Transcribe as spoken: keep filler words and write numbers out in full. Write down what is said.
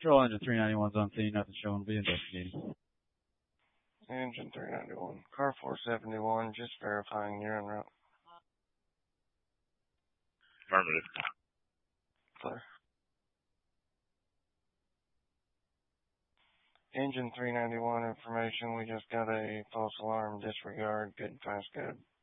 Patrol Engine three ninety-one's on scene, nothing showing, will be investigating. Engine three ninety-one, car four seventy-one, just verifying you're en route. Affirmative. Clear. Engine three ninety-one information, we just got a false alarm, disregard, good, fast, good.